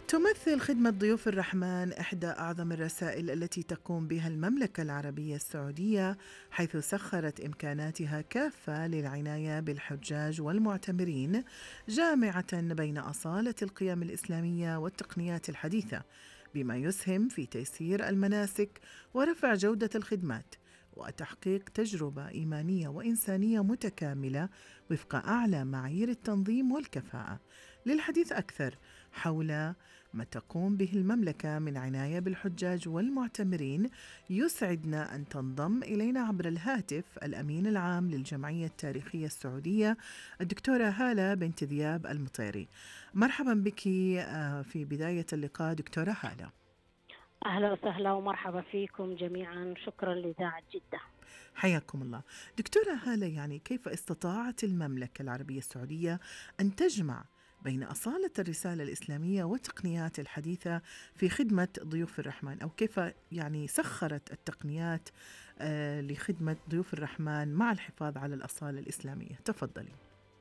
تمثل خدمة ضيوف الرحمن إحدى أعظم الرسائل التي تقوم بها المملكة العربية السعودية، حيث سخرت إمكاناتها كافة للعناية بالحجاج والمعتمرين، جامعة بين أصالة القيم الإسلامية والتقنيات الحديثة، بما يسهم في تيسير المناسك ورفع جودة الخدمات وتحقيق تجربة إيمانية وإنسانية متكاملة وفق أعلى معايير التنظيم والكفاءة. للحديث أكثر حول ما تقوم به المملكة من عناية بالحجاج والمعتمرين، يسعدنا أن تنضم إلينا عبر الهاتف الأمين العام للجمعية التاريخية السعودية الدكتورة هالة بنت ذياب المطيري. مرحبا بك في بداية اللقاء دكتورة هالة. أهلا وسهلا ومرحبا فيكم جميعا، شكرا لإذاعة جدة. حياكم الله. دكتورة هالة، يعني كيف استطاعت المملكة العربية السعودية أن تجمع بين أصالة الرسالة الإسلامية والتقنيات الحديثة في خدمة ضيوف الرحمن، أو كيف يعني سخرت التقنيات لخدمة ضيوف الرحمن مع الحفاظ على الأصالة الإسلامية؟ تفضلي.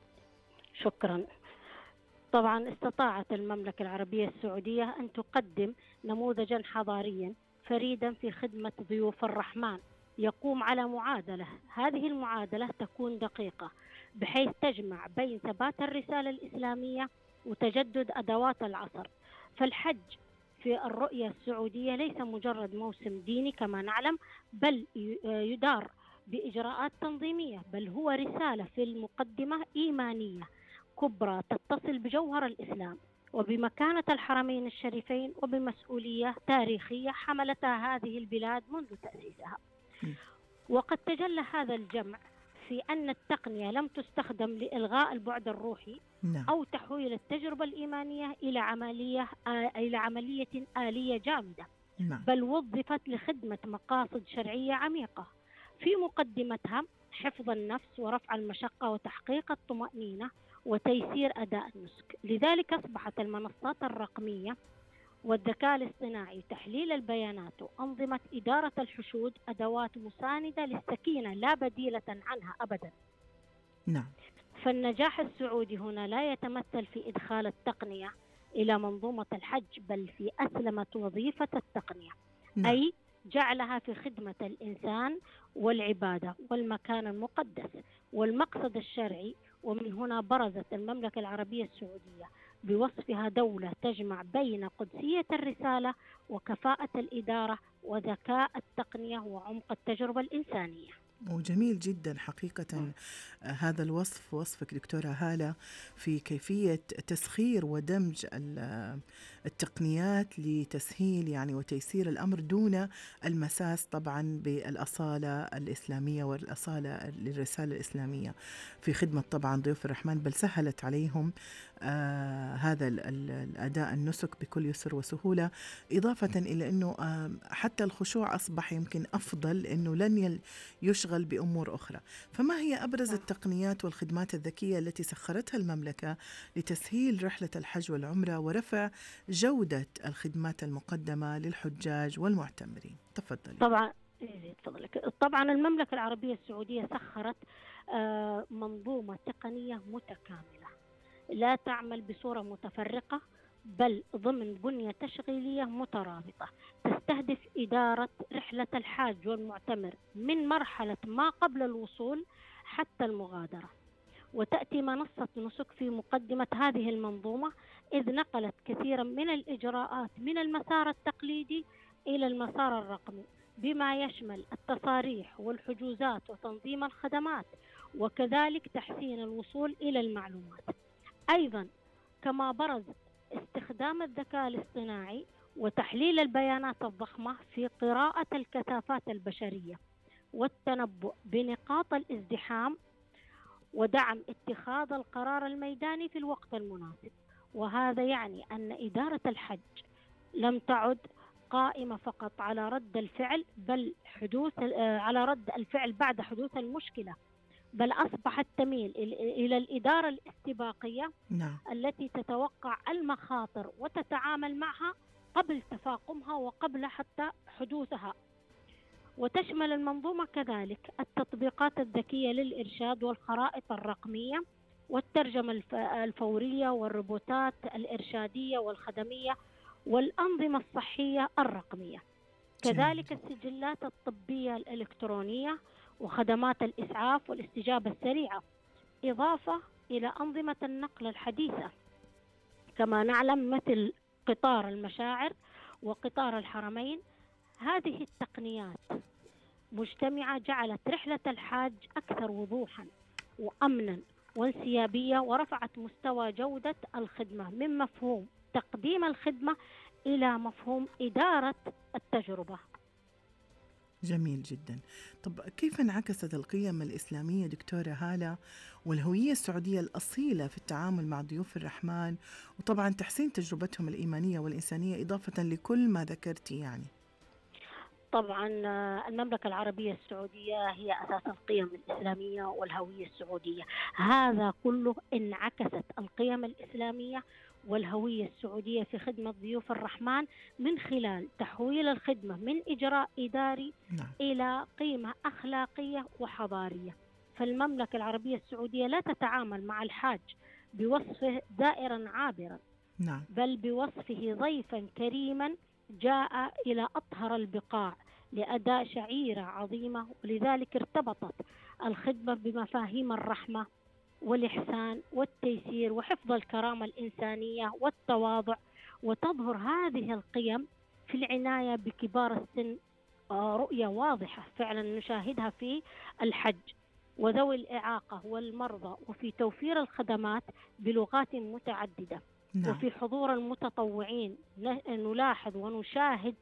شكرا. طبعا استطاعت المملكة العربية السعودية أن تقدم نموذجا حضاريا فريدا في خدمة ضيوف الرحمن، يقوم على معادلة. هذه المعادلة تكون دقيقة بحيث تجمع بين ثبات الرسالة الإسلامية وتجدد أدوات العصر. فالحج في الرؤية السعودية ليس مجرد موسم ديني كما نعلم، بل يدار بإجراءات تنظيمية، بل هو رسالة في المقدمة إيمانية كبرى تتصل بجوهر الإسلام وبمكانة الحرمين الشريفين وبمسؤولية تاريخية حملتها هذه البلاد منذ تأسيسها. وقد تجلى هذا الجمع في أن التقنية لم تستخدم لإلغاء البعد الروحي أو تحويل التجربة الإيمانية إلى عملية آلية جامدة، بل وظفت لخدمة مقاصد شرعية عميقة، في مقدمتها حفظ النفس ورفع المشقة وتحقيق الطمأنينة وتيسير أداء النسك. لذلك أصبحت المنصات الرقمية والذكاء الاصطناعي، تحليل البيانات وأنظمة إدارة الحشود أدوات مساندة للسكينة لا بديلة عنها أبدا. نعم. فالنجاح السعودي هنا لا يتمثل في إدخال التقنية إلى منظومة الحج، بل في أسلمة وظيفة التقنية. نعم. أي جعلها في خدمة الإنسان والعبادة والمكان المقدس والمقصد الشرعي. ومن هنا برزت المملكة العربية السعودية بوصفها دولة تجمع بين قدسية الرسالة وكفاءة الإدارة وذكاء التقنية وعمق التجربة الإنسانية. وجميل جدا حقيقة هذا الوصف، وصفك دكتورة هالة في كيفية تسخير ودمج التقنيات لتسهيل يعني وتيسير الأمر دون المساس طبعا بالأصالة الإسلامية والأصالة للرسالة الإسلامية في خدمة طبعا ضيوف الرحمن، بل سهلت عليهم هذا الأداء النسك بكل يسر وسهولة، إضافة إلى أنه حتى الخشوع أصبح يمكن أفضل، أنه لن يشغل بأمور أخرى. فما هي أبرز التقنيات والخدمات الذكية التي سخرتها المملكة لتسهيل رحلة الحج والعمرة ورفع جودة الخدمات المقدمة للحجاج والمعتمرين؟ تفضلي. طبعا المملكة العربية السعودية سخرت منظومة تقنية متكاملة لا تعمل بصورة متفرقة، بل ضمن بنية تشغيلية مترابطة تستهدف إدارة رحلة الحاج والمعتمر من مرحلة ما قبل الوصول حتى المغادرة. وتأتي منصة نسك في مقدمة هذه المنظومة، إذ نقلت كثيرا من الإجراءات من المسار التقليدي إلى المسار الرقمي، بما يشمل التصاريح والحجوزات وتنظيم الخدمات، وكذلك تحسين الوصول إلى المعلومات. أيضا كما برز استخدام الذكاء الاصطناعي وتحليل البيانات الضخمة في قراءة الكثافات البشرية والتنبؤ بنقاط الازدحام ودعم اتخاذ القرار الميداني في الوقت المناسب. وهذا يعني أن إدارة الحج لم تعد قائمة فقط على رد الفعل، بل على رد الفعل بعد حدوث المشكلة، بل أصبحت تميل إلى الإدارة الاستباقية التي تتوقع المخاطر وتتعامل معها قبل تفاقمها وقبل حتى حدوثها. وتشمل المنظومة كذلك التطبيقات الذكية للإرشاد والخرائط الرقمية والترجمة الفورية والروبوتات الإرشادية والخدمية والأنظمة الصحية الرقمية، جميل. كذلك السجلات الطبية الإلكترونية وخدمات الإسعاف والاستجابة السريعة، إضافة إلى أنظمة النقل الحديثة كما نعلم مثل قطار المشاعر وقطار الحرمين. هذه التقنيات مجتمعة جعلت رحلة الحاج أكثر وضوحا وأمنا وانسيابية، ورفعت مستوى جودة الخدمة من مفهوم تقديم الخدمة إلى مفهوم إدارة التجربة. جميل جدا. طب كيف انعكست القيم الإسلامية دكتورة هالة والهوية السعودية الأصيلة في التعامل مع ضيوف الرحمن، وطبعا تحسين تجربتهم الإيمانية والإنسانية إضافة لكل ما ذكرتي يعني؟ طبعا المملكة العربية السعودية هي أساس القيم الإسلامية والهوية السعودية، هذا كله انعكست القيم الإسلامية والهوية السعودية في خدمة ضيوف الرحمن من خلال تحويل الخدمة من إجراء إداري نعم. إلى قيمة أخلاقية وحضارية. فالمملكة العربية السعودية لا تتعامل مع الحاج بوصفه زائرا عابرا، نعم. بل بوصفه ضيفا كريما جاء إلى أطهر البقاع لأداء شعيرة عظيمة، ولذلك ارتبطت الخدمة بمفاهيم الرحمة والإحسان والتيسير وحفظ الكرامة الإنسانية والتواضع. وتظهر هذه القيم في العناية بكبار السن، رؤية واضحة فعلا نشاهدها في الحج وذوي الإعاقة والمرضى، وفي توفير الخدمات بلغات متعددة، نعم. وفي حضور المتطوعين. نلاحظ ونشاهد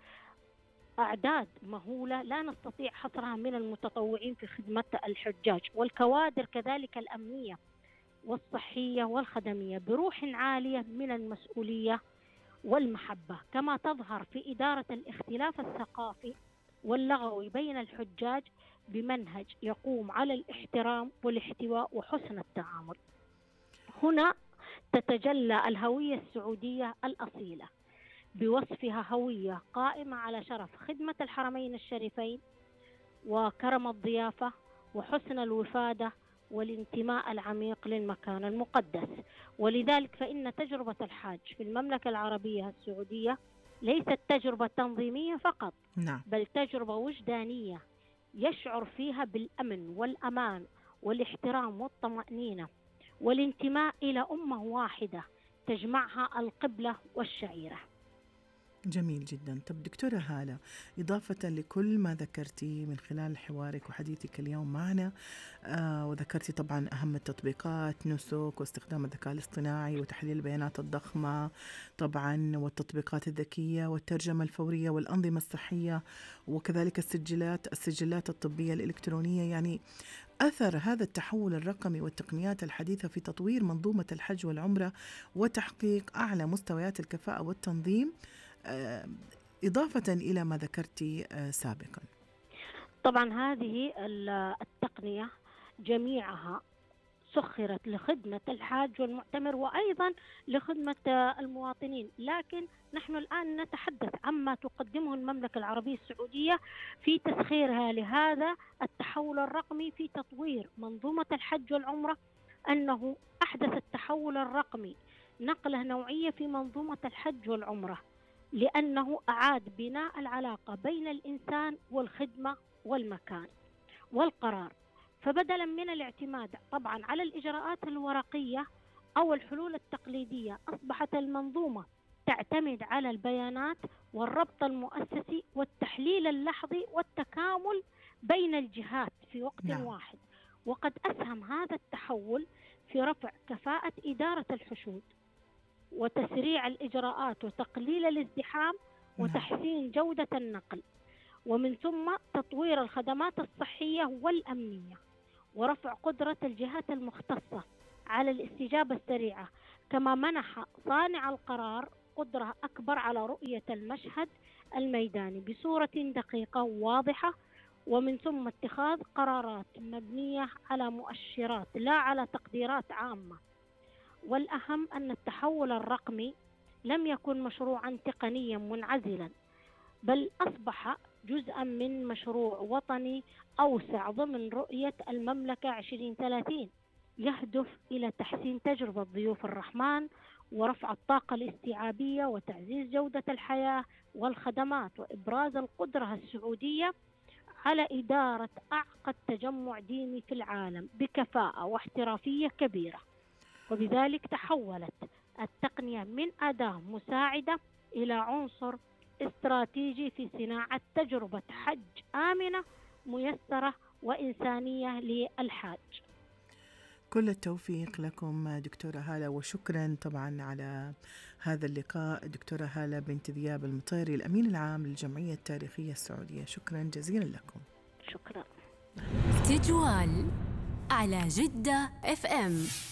أعداد مهولة لا نستطيع حصرها من المتطوعين في خدمة الحجاج، والكوادر كذلك الأمنية والصحية والخدمية بروح عالية من المسؤولية والمحبة. كما تظهر في إدارة الاختلاف الثقافي واللغوي بين الحجاج بمنهج يقوم على الاحترام والاحتواء وحسن التعامل. هنا تتجلى الهوية السعودية الأصيلة بوصفها هوية قائمة على شرف خدمة الحرمين الشريفين وكرم الضيافة وحسن الوفادة والانتماء العميق للمكان المقدس. ولذلك فإن تجربة الحاج في المملكة العربية السعودية ليست تجربة تنظيمية فقط، نعم. بل تجربة وجدانية يشعر فيها بالأمن والأمان والاحترام والطمأنينة والانتماء إلى أمة واحدة تجمعها القبلة والشعيرة. جميل جدا. طب دكتورة هالة، إضافة لكل ما ذكرتي من خلال حوارك وحديثك اليوم معنا، وذكرتي طبعا أهم التطبيقات، نسك واستخدام الذكاء الاصطناعي وتحليل البيانات الضخمة طبعا، والتطبيقات الذكية والترجمة الفورية والأنظمة الصحية، وكذلك السجلات الطبية الإلكترونية، يعني أثر هذا التحول الرقمي والتقنيات الحديثة في تطوير منظومة الحج والعمرة وتحقيق أعلى مستويات الكفاءة والتنظيم، إضافة إلى ما ذكرتي سابقا. طبعا هذه التقنية جميعها سخرت لخدمة الحاج والمعتمر وأيضا لخدمة المواطنين، لكن نحن الآن نتحدث عما تقدمه المملكة العربية السعودية في تسخيرها لهذا التحول الرقمي في تطوير منظومة الحج والعمرة. أنه أحدث التحول الرقمي نقلة نوعية في منظومة الحج والعمرة، لأنه أعاد بناء العلاقة بين الإنسان والخدمة والمكان والقرار. فبدلا من الاعتماد طبعا على الإجراءات الورقية أو الحلول التقليدية، أصبحت المنظومة تعتمد على البيانات والربط المؤسسي والتحليل اللحظي والتكامل بين الجهات في وقت نعم. واحد. وقد أسهم هذا التحول في رفع كفاءة إدارة الحشود وتسريع الإجراءات وتقليل الازدحام نعم. وتحسين جودة النقل، ومن ثم تطوير الخدمات الصحية والأمنية ورفع قدرة الجهات المختصة على الاستجابة السريعة. كما منح صانع القرار قدرة أكبر على رؤية المشهد الميداني بصورة دقيقة وواضحة، ومن ثم اتخاذ قرارات مبنية على مؤشرات لا على تقديرات عامة. والأهم أن التحول الرقمي لم يكن مشروعا تقنيا منعزلا، بل أصبح جزءا من مشروع وطني أوسع ضمن رؤية المملكة 2030 يهدف إلى تحسين تجربة ضيوف الرحمن ورفع الطاقة الاستيعابية وتعزيز جودة الحياة والخدمات، وإبراز القدرة السعودية على إدارة أعقد تجمع ديني في العالم بكفاءة واحترافية كبيرة. وبذلك تحولت التقنية من أداة مساعدة إلى عنصر استراتيجي في صناعة تجربة حج آمنة ميسرة وإنسانية للحاج. كل التوفيق لكم دكتورة هالة، وشكرا طبعا على هذا اللقاء. دكتورة هالة بنت ذياب المطيري، الأمين العام للجمعية التاريخية السعودية، شكرا جزيلا لكم. شكرا. تجوال على جدة FM.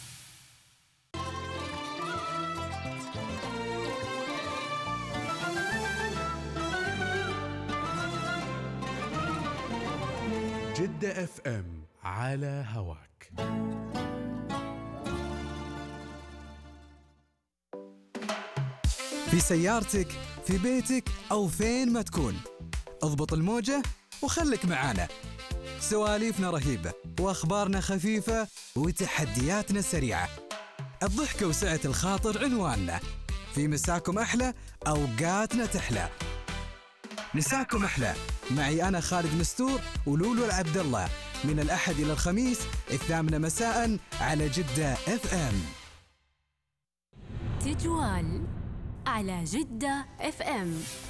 جدة FM على هواك. في سيارتك، في بيتك، أو فين ما تكون، اضبط الموجة وخلك معانا. سواليفنا رهيبة وأخبارنا خفيفة وتحدياتنا سريعة. الضحكة وسعة الخاطر عنواننا. في مساكم أحلى، أوقاتنا تحلى. مساكم أحلى معي أنا خالد مستور ولولو العبد الله، من الأحد إلى الخميس 8 مساء على جدة FM. تجوال على جدة FM.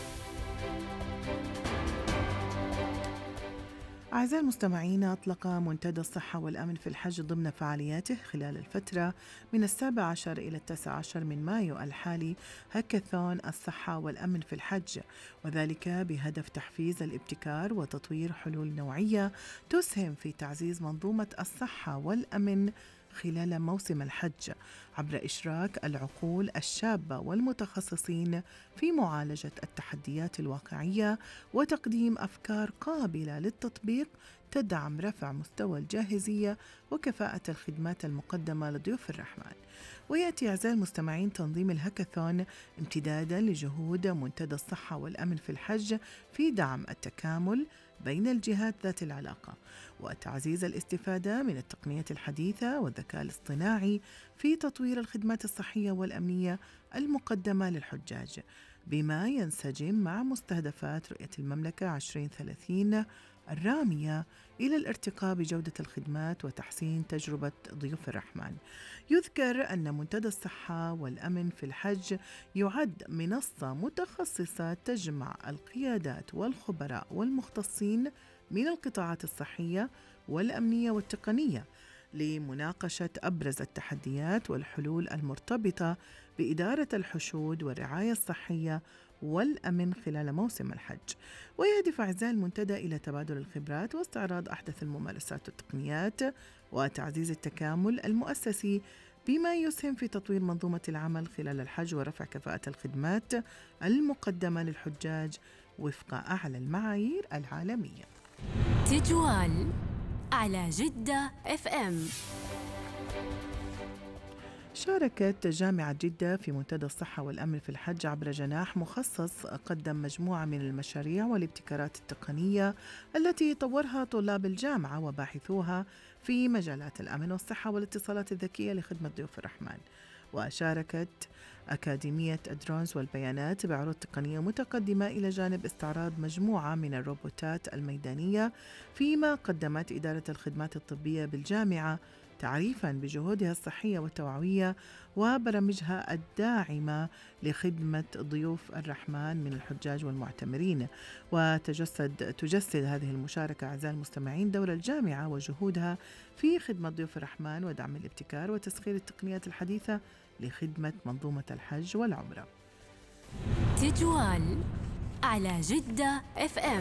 أعزائي المستمعين، أطلق منتدى الصحة والأمن في الحج ضمن فعالياته خلال الفترة من 17 إلى 19 من مايو الحالي هاكاثون الصحة والأمن في الحج، وذلك بهدف تحفيز الابتكار وتطوير حلول نوعية تسهم في تعزيز منظومة الصحة والأمن خلال موسم الحج عبر إشراك العقول الشابة والمتخصصين في معالجة التحديات الواقعية وتقديم أفكار قابلة للتطبيق تدعم رفع مستوى الجاهزية وكفاءة الخدمات المقدمة لضيوف الرحمن. ويأتي أعزائي المستمعين تنظيم الهاكاثون امتدادا لجهود منتدى الصحة والأمن في الحج في دعم التكامل بين الجهات ذات العلاقة وتعزيز الاستفادة من التقنية الحديثة والذكاء الاصطناعي في تطوير الخدمات الصحية والأمنية المقدمة للحجاج، بما ينسجم مع مستهدفات رؤية المملكة 2030 الرامية إلى الارتقاء بجودة الخدمات وتحسين تجربة ضيوف الرحمن. يذكر أن منتدى الصحة والأمن في الحج يعد منصة متخصصة تجمع القيادات والخبراء والمختصين من القطاعات الصحية والأمنية والتقنية لمناقشة أبرز التحديات والحلول المرتبطة بإدارة الحشود والرعاية الصحية والأمن خلال موسم الحج. ويهدف أعزائي المنتدى إلى تبادل الخبرات واستعراض أحدث الممارسات والتقنيات وتعزيز التكامل المؤسسي، بما يسهم في تطوير منظومة العمل خلال الحج ورفع كفاءة الخدمات المقدمة للحجاج وفق أعلى المعايير العالمية. تجوال على جدة FM. شاركت جامعة جدة في منتدى الصحة والأمن في الحج عبر جناح مخصص قدم مجموعة من المشاريع والابتكارات التقنية التي طورها طلاب الجامعة وباحثوها في مجالات الأمن والصحة والاتصالات الذكية لخدمة ضيوف الرحمن. وشاركت أكاديمية الدرونز والبيانات بعروض تقنية متقدمة إلى جانب استعراض مجموعة من الروبوتات الميدانية، فيما قدمت إدارة الخدمات الطبية بالجامعة تعريفاً بجهودها الصحية والتوعوية وبرامجها الداعمة لخدمة ضيوف الرحمن من الحجاج والمعتمرين. وتجسد هذه المشاركة أعزائي المستمعين دور الجامعة وجهودها في خدمة ضيوف الرحمن ودعم الابتكار وتسخير التقنيات الحديثة لخدمة منظومة الحج والعمرة. تجوال على جدة FM.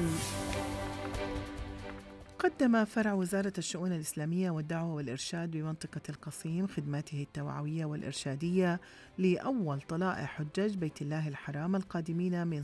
قدم فرع وزارة الشؤون الإسلامية والدعوة والإرشاد بمنطقة القصيم خدماته التوعوية والإرشادية لأول طلائع حجاج بيت الله الحرام القادمين من